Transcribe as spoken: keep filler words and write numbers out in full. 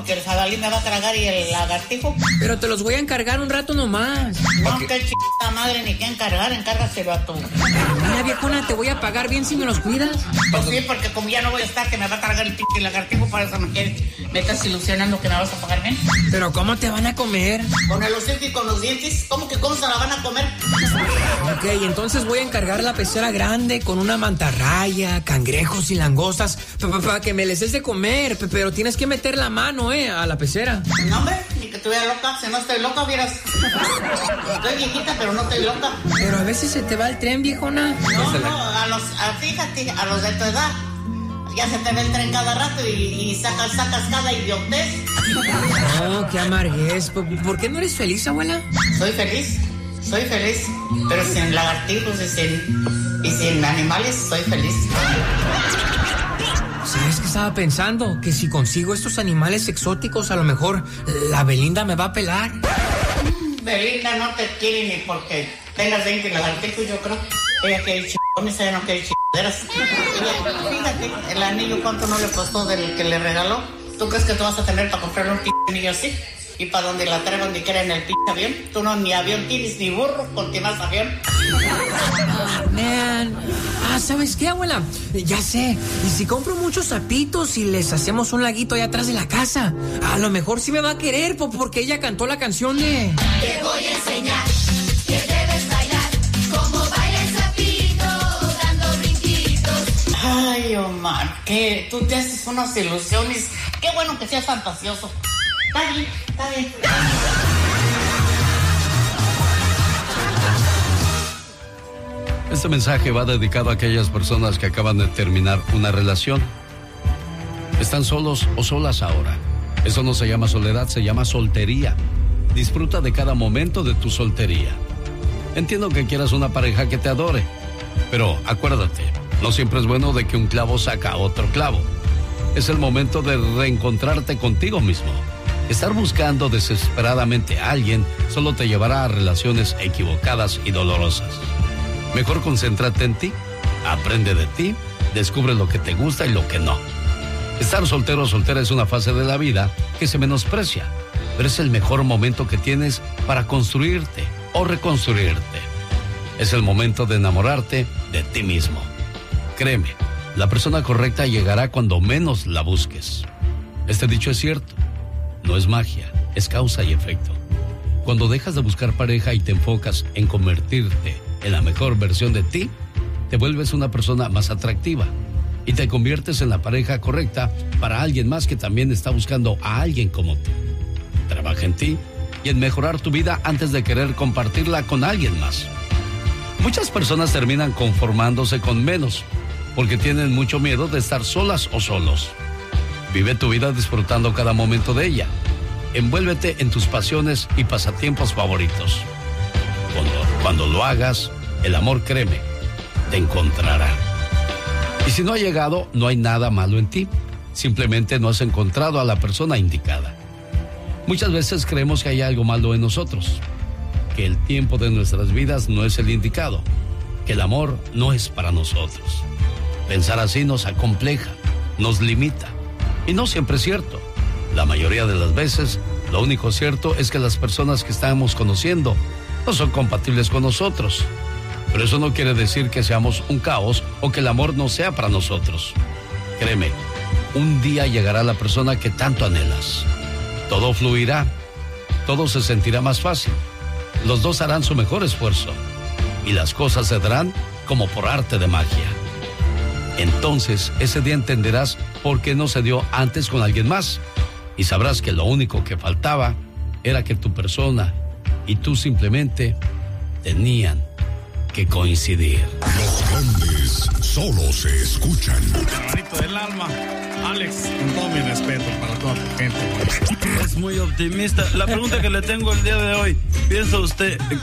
porque el jabalí me va a tragar y el lagartijo. Pero te los voy a encargar un rato nomás. No, qué chingada madre, ni que encargar, encárgaselo a tu. Mira, viejona, te voy a pagar bien si me los cuidas. Pues sí, porque como ya no voy a estar, que me va a tragar el pinche lagartijo, para eso me quieres. Me estás ilusionando que me vas a pagar bien. Pero ¿cómo te van a comer? Con el hocico y con los dientes. ¿Cómo que cómo se la van a comer? Ok, entonces voy a encargar la pecera grande con una mantarraya, cangrejos y langostas para que me les des de comer, pero tienes que meter la mano, eh, a la pecera. No, hombre, ni que estuviera loca. Si no estoy loca, vieras. Estoy viejita, pero no estoy loca. Pero a veces se te va el tren, viejona. No, no, a los, a, fíjate, a los de tu edad. Ya se te ve el tren cada rato y, y sacas, sacas cada idiotez. No, qué amarguez. ¿Por, ¿Por qué no eres feliz, abuela? Soy feliz, soy feliz. Pero sin lagartijos y sin, y sin animales, soy feliz. ¿Sabes qué estaba pensando? Que si consigo estos animales exóticos, a lo mejor la Belinda me va a pelar. Belinda no te quiere ni porque tengas veinte lagartijos, yo creo. Ella quiere chingones, ella no quiere chingaderas. Ella, fíjate, el anillo cuánto no le costó del que le regaló. ¿Tú crees que tú vas a tener para comprarle un pinche anillo así? Y para donde la traigan ni que era en el pinche avión. Tú no ni avión tienes ni burro, con que más avión. Ah, man. Ah, ¿sabes qué, abuela? Ya sé. Y si compro muchos sapitos y les hacemos un laguito allá atrás de la casa, a lo mejor sí me va a querer porque ella cantó la canción de... Te voy a enseñar que debes bailar como baila el sapito, dando brinquitos. Ay, Omar, que tú te haces unas ilusiones. Qué bueno que seas fantasioso. Está bien, está bien. Este mensaje va dedicado a aquellas personas que acaban de terminar una relación. Están solos o solas ahora. Eso no se llama soledad, se llama soltería. Disfruta de cada momento de tu soltería. Entiendo que quieras una pareja que te adore, pero acuérdate, no siempre es bueno de que un clavo saca otro clavo. Es el momento de reencontrarte contigo mismo. Estar buscando desesperadamente a alguien solo te llevará a relaciones equivocadas y dolorosas. Mejor concéntrate en ti, aprende de ti, descubre lo que te gusta y lo que no. Estar soltero o soltera es una fase de la vida que se menosprecia, pero es el mejor momento que tienes para construirte o reconstruirte. Es el momento de enamorarte de ti mismo. Créeme, la persona correcta llegará cuando menos la busques. Este dicho es cierto, no es magia, es causa y efecto. Cuando dejas de buscar pareja y te enfocas en convertirte en la mejor versión de ti, te vuelves una persona más atractiva y te conviertes en la pareja correcta para alguien más que también está buscando a alguien como tú. Trabaja en ti y en mejorar tu vida antes de querer compartirla con alguien más. Muchas personas terminan conformándose con menos porque tienen mucho miedo de estar solas o solos. Vive tu vida disfrutando cada momento de ella. Envuélvete en tus pasiones y pasatiempos favoritos. Cuando, cuando lo hagas, el amor, créeme, te encontrará. Y si no ha llegado, no hay nada malo en ti. Simplemente no has encontrado a la persona indicada. Muchas veces creemos que hay algo malo en nosotros, que el tiempo de nuestras vidas no es el indicado, que el amor no es para nosotros. Pensar así nos acompleja, nos limita. Y no siempre es cierto. La mayoría de las veces, lo único cierto es que las personas que estamos conociendo no son compatibles con nosotros. Pero eso no quiere decir que seamos un caos o que el amor no sea para nosotros. Créeme, un día llegará la persona que tanto anhelas. Todo fluirá, todo se sentirá más fácil. Los dos harán su mejor esfuerzo y las cosas se darán como por arte de magia. Entonces, ese día entenderás por qué no se dio antes con alguien más y sabrás que lo único que faltaba era que tu persona y tú simplemente tenían que coincidir. Los grandes solo se escuchan. Hermanito del alma, Alex, con todo mi respeto para toda tu gente. Es muy optimista. La pregunta que le tengo el día de hoy, ¿piensa usted